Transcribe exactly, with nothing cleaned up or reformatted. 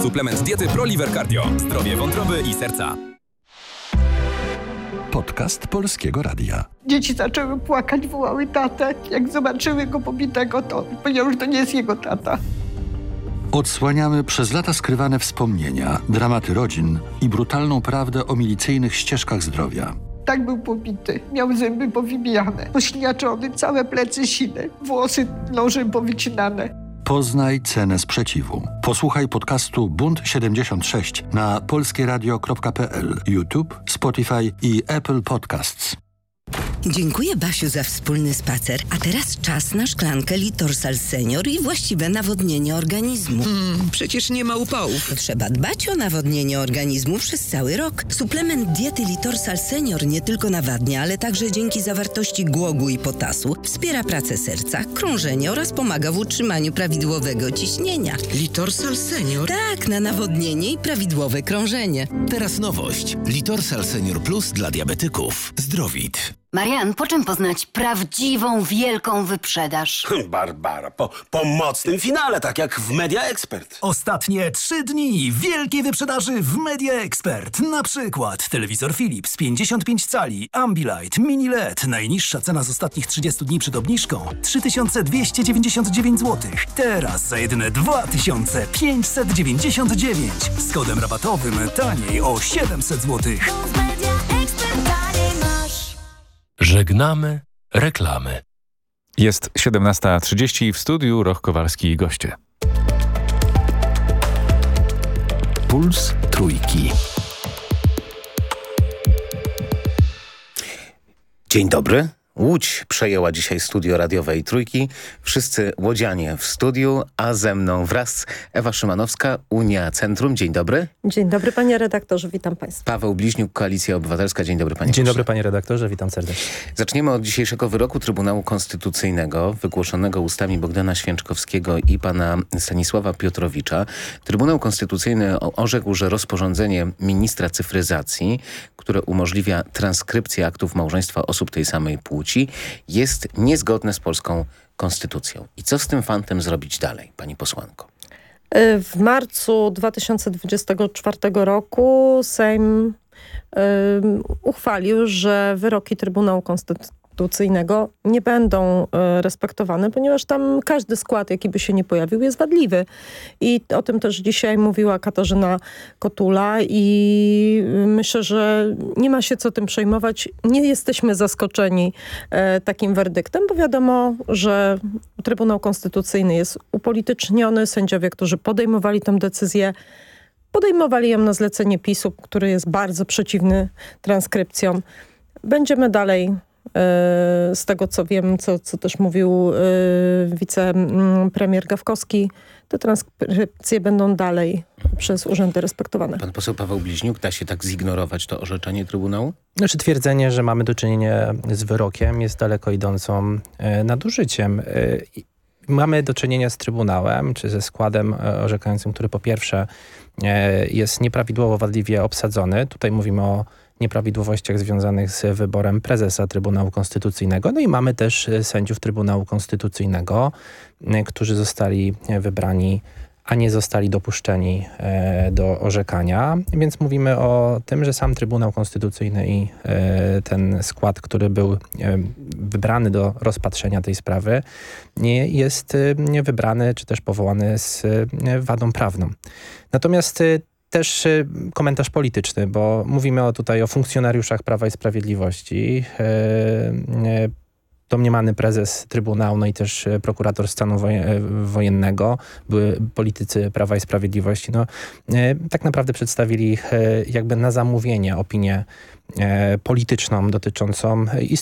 Suplement diety ProLiver Cardio. Zdrowie wątroby i serca. Podcast Polskiego Radia. Dzieci zaczęły płakać, wołały tatę. Jak zobaczyły go pobitego, to powiedziały, że to nie jest jego tata. Odsłaniamy przez lata skrywane wspomnienia, dramaty rodzin i brutalną prawdę o milicyjnych ścieżkach zdrowia. Tak był pobity. Miał zęby powybijane, pośniaczony, całe plecy sine, włosy nożem powycinane. Poznaj cenę sprzeciwu. Posłuchaj podcastu Bunt siedemdziesiąt sześć na polskieradio kropka p l, YouTube, Spotify i Apple Podcasts. Dziękuję, Basiu, za wspólny spacer. A teraz czas na szklankę Litorsal Senior i właściwe nawodnienie organizmu. Hmm, przecież nie ma upałów. Trzeba dbać o nawodnienie organizmu przez cały rok. Suplement diety Litorsal Senior nie tylko nawadnia, ale także dzięki zawartości głogu i potasu wspiera pracę serca, krążenie oraz pomaga w utrzymaniu prawidłowego ciśnienia. Litorsal Senior? Tak, na nawodnienie i prawidłowe krążenie. Teraz nowość. Litorsal Senior Plus dla diabetyków. Zdrowit. Marian, po czym poznać prawdziwą, wielką wyprzedaż? Barbara, po, po mocnym finale, tak jak w Media Expert. Ostatnie trzy dni wielkiej wyprzedaży w Media Expert. Na przykład telewizor Philips pięćdziesiąt pięć cali, Ambilight, Mini L E D. Najniższa cena z ostatnich trzydziestu dni przed obniżką trzy tysiące dwieście dziewięćdziesiąt dziewięć złotych. Teraz za jedyne dwa tysiące pięćset dziewięćdziesiąt dziewięć. Z kodem rabatowym taniej o siedemset złotych. Żegnamy reklamy. Jest siedemnasta trzydzieści, w studiu Roch Kowalski i goście. Puls Trójki. Dzień dobry. Łódź przejęła dzisiaj studio radiowej Trójki. Wszyscy łodzianie w studiu, a ze mną wraz Ewa Szymanowska, Unia Centrum. Dzień dobry. Dzień dobry, panie redaktorze, witam państwa. Paweł Bliźniuk, Koalicja Obywatelska. Dzień dobry, panie Dzień proszę. dobry, panie redaktorze, witam serdecznie. Zaczniemy od dzisiejszego wyroku Trybunału Konstytucyjnego, wygłoszonego ustami Bogdana Święczkowskiego i pana Stanisława Piotrowicza. Trybunał Konstytucyjny orzekł, że rozporządzenie ministra cyfryzacji, które umożliwia transkrypcję aktów małżeństwa osób tej samej płci, jest niezgodne z polską konstytucją. I co z tym fantem zrobić dalej, pani posłanko? W marcu dwa tysiące dwudziestego czwartego roku Sejm y, uchwalił, że wyroki Trybunału Konstytucyjnego nie będą y, respektowane, ponieważ tam każdy skład, jaki by się nie pojawił, jest wadliwy. I o tym też dzisiaj mówiła Katarzyna Kotula i myślę, że nie ma się co tym przejmować. Nie jesteśmy zaskoczeni y, takim werdyktem, bo wiadomo, że Trybunał Konstytucyjny jest upolityczniony. Sędziowie, którzy podejmowali tę decyzję, podejmowali ją na zlecenie PiSu, który jest bardzo przeciwny transkrypcjom. Będziemy dalej z tego, co wiem, co, co też mówił yy, wicepremier Gawkowski, te transkrypcje będą dalej przez urzędy respektowane. Pan poseł Paweł Bliźniuk, da się tak zignorować to orzeczenie Trybunału? Znaczy twierdzenie, że mamy do czynienia z wyrokiem jest daleko idącą e, nadużyciem. E, mamy do czynienia z Trybunałem, czy ze składem e, orzekającym, który po pierwsze e, jest nieprawidłowo, wadliwie obsadzony. Tutaj mówimy o nieprawidłowościach związanych z wyborem prezesa Trybunału Konstytucyjnego. No i mamy też sędziów Trybunału Konstytucyjnego, którzy zostali wybrani, a nie zostali dopuszczeni do orzekania. Więc mówimy o tym, że sam Trybunał Konstytucyjny i ten skład, który był wybrany do rozpatrzenia tej sprawy, nie jest wybrany czy też powołany z wadą prawną. Natomiast też komentarz polityczny, bo mówimy o, tutaj o funkcjonariuszach Prawa i Sprawiedliwości. Domniemany prezes Trybunału, no i też prokurator stanu wojennego, były politycy Prawa i Sprawiedliwości. No, tak naprawdę przedstawili jakby na zamówienie opinię polityczną dotyczącą